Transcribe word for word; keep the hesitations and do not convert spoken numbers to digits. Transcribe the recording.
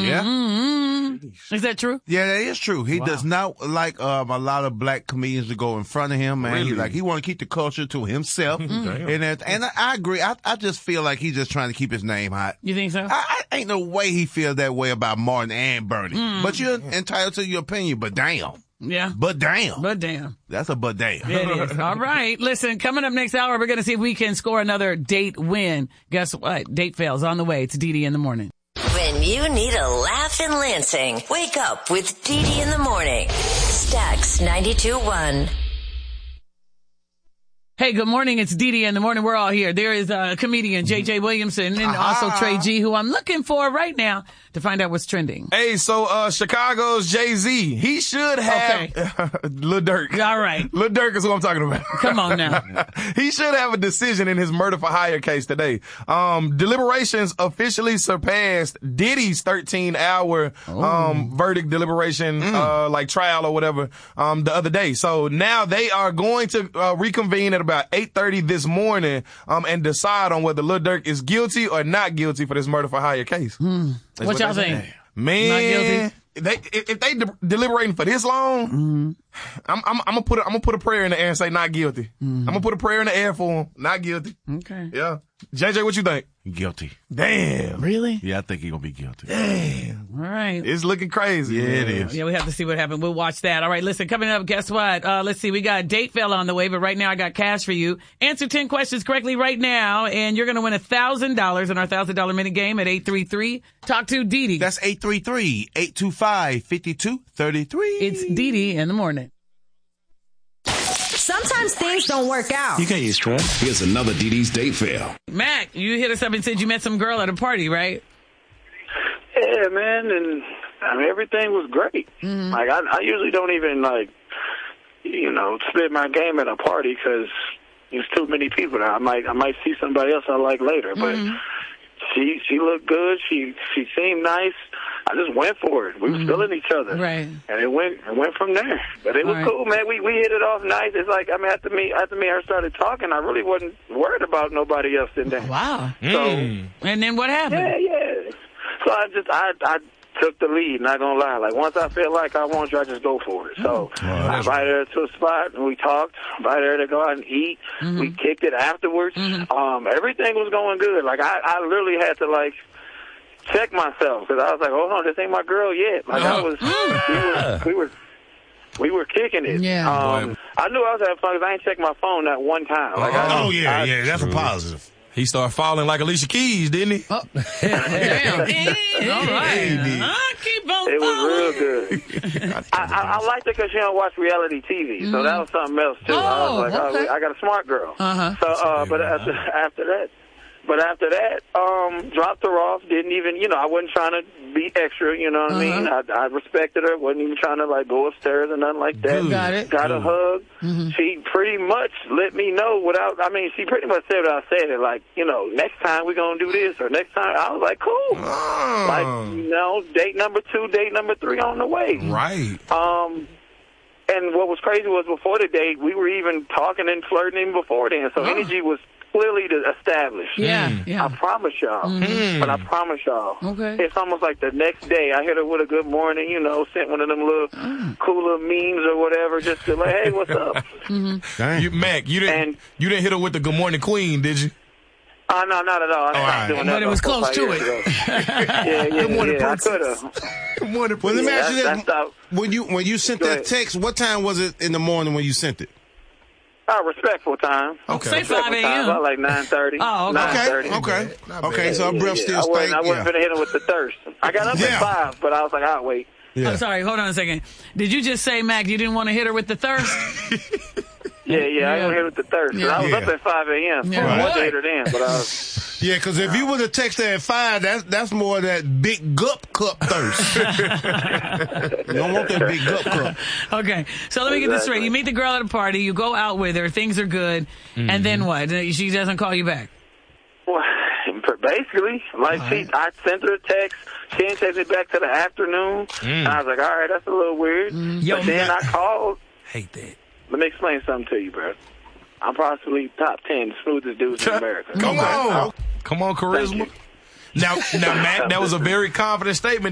Yeah. Mm-hmm. Is that true? Yeah, that is true. He Wow. does not like um, a lot of black comedians to go in front of him, man. Really? He, like he want to keep the culture to himself. Damn. and that, and I, I agree. I, I just feel like he's just trying to keep his name hot. You think so? I, I ain't no way he feels that way about Martin and Bernie. Mm. But you're entitled to your opinion. But damn. Yeah. But damn. But damn. That's a but damn. It is. All right. Listen, coming up next hour, we're going to see if we can score another date win. Guess what? Date fails on the way. It's Dee Dee in the morning. When you need a laugh in Lansing, wake up with Dee Dee in the morning. Stax ninety-two point one. Hey, good morning. It's Dee Dee in the morning. We're all here. There is a comedian, J J Williamson, and also Trey G, who I'm looking for right now to find out what's trending. Hey, so uh Chicago's Jay-Z, he should have Okay. Lil Durk. All right. Lil Durk is who I'm talking about. Come on now. He should have a decision in his murder for hire case today. Um, deliberations officially surpassed Diddy's thirteen hour um verdict deliberation, uh, like trial or whatever, um, the other day. So now they are going to uh, reconvene at about eight thirty this morning, um, and decide on whether Lil Durk is guilty or not guilty for this murder for hire case. Mm. What y'all think? Man, Not guilty? If they if, if they de- deliberating for this long, Mm-hmm. I'm I'm I'm gonna put a, I'm gonna put a prayer in the air and say not guilty. Mm-hmm. I'm gonna put a prayer in the air for him, not guilty. Okay. Yeah, J J, what you think? Guilty. Damn, Really? Yeah, I think he's going to be guilty. damn, All right. it's looking crazy. Yeah, man. it is. Yeah, we have to see what happened. We'll watch that. All right, listen, coming up, guess what? Uh, let's see. We got Date Fail on the way, but right now I got cash for you. Answer ten questions correctly right now, and you're going to win one thousand dollars in our one thousand dollars minute game at eight three three. Talk to Dee Dee. That's eight three three, eight two five, five two three three. It's Dee Dee in the morning. Sometimes things don't work out. You can't use stress. Here's another Dee Dee's date fail. Mac, you hit us up and said you met some girl at a party, right? Yeah, man, and I mean, everything was great. Mm-hmm. Like, I, I usually don't even, like, you know, spit my game at a party because there's too many people there. I might, I might see somebody else I like later, but Mm-hmm. she, she looked good. She, she seemed nice. I just went for it. We Mm-hmm. was feeling each other, Right. and it went, it went from there. But it was All right. cool, man. We, we hit it off nice. It's like, I mean, after me, after me, and her started talking. I really wasn't worried about nobody else in there. Wow. So. Mm. And then what happened? Yeah, yeah. So I just, I, I took the lead, not gonna lie. Like, once I feel like I want you, I just go for it. So I invited her to a spot, and we talked. Invited her to go out and eat. Mm-hmm. We kicked it afterwards. Um, everything was going good. Like, I, I literally had to, like, check myself, because I was like, hold on, this ain't my girl yet. Like, I was, we were, we were, we were kicking it. Yeah. Um, I knew I was having fun because I ain't checked my phone that one time. Like, I, Oh, yeah, I, yeah. That's a positive. He started falling like Alicia Keys, didn't he? Oh, damn. All right. I keep on It was falling. real good. I, I, I liked it because she don't watch reality T V, so that was something else too. I Oh, was like, okay. oh, I got a smart girl. Uh-huh. So, uh, but after, after that, but after that, um, dropped her off. Didn't even, you know, I wasn't trying to be extra. You know what I mean? I, I respected her. Wasn't even trying to like go upstairs or nothing like that. Good. Got it. Got a hug. She pretty much let me know without. I mean, she pretty much said what I said. It like, you know, next time we're gonna do this or next time. I was like, cool. Like, you know, date number two, date number three on the way. Right. Um, and what was crazy was before the date, we were even talking and flirting even before then. So energy was clearly established. Yeah, yeah. I promise y'all. But I promise y'all. Okay. It's almost like the next day I hit her with a good morning, you know, sent one of them little cool little memes or whatever, just to like, hey, what's up? Dang. You, Mac, you didn't And- you didn't hit her with the Good Morning Queen, did you? Oh, no, not at all. I all stopped right. doing that But it was about four, close five to years it. ago. yeah, yeah, Good morning, yeah, I princess. could have. Good morning, Well, let me Yeah, ask you that- this. that stopped. When you, when you sent Go that ahead. text, what time was it in the morning when you sent it? Oh, respectful time. Okay. Say Respectful five time, a.m. about like nine thirty. Oh, okay. nine Okay, thirty. okay. Not Okay, bad. so our breath still I wasn't, stank. I wasn't Yeah. going to hit him with the thirst. I got up Yeah. at five, but I was like, I'll wait. I'm sorry. Hold on a second. Did you just say, Mac, you didn't want to hit her with the thirst? Yeah, yeah, I Yeah. ain't gonna hit with the thirst. 'cause Yeah. I was up Yeah. at five a.m. Yeah. I Right. wanted to hit her then, but I was... Yeah, because if you would have texted at five, that's that's more of that big gup cup thirst. You don't want that big gup cup. Okay. So let me get this straight. Exactly. You meet the girl at a party, you go out with her, things are good, and then what? She doesn't call you back. Well, basically, like, she, I sent her a text. She didn't text me back to the afternoon. And I was like, all right, that's a little weird. Yo, but then I Mac- called. Hate that. Let me explain something to you, bro. I'm possibly top ten smoothest dudes in America. Come Okay. on. Come on, Thank charisma. you. Now, now, Mac, that was a very confident statement.